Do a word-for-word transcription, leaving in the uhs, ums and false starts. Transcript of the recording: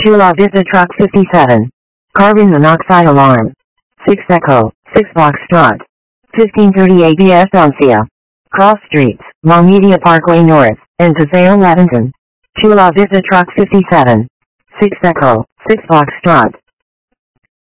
Chula Vista Truck fifty-seven. Carbon monoxide alarm. six Echo, six Foxtrot. fifteen thirty A B S Estancia. Cross Streets, La Media Parkway North, and Paseo Levanton. Chula Vista Truck fifty-seven. six Echo, six Foxtrot.